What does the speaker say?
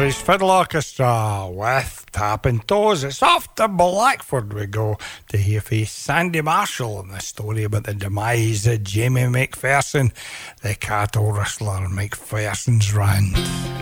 Irish Fiddle Orchestra with Tapping Toes. It's off to Blackford we go to hear from Sandy Marshall and the story about the demise of Jamie McPherson, the cattle rustler McPherson's Rand.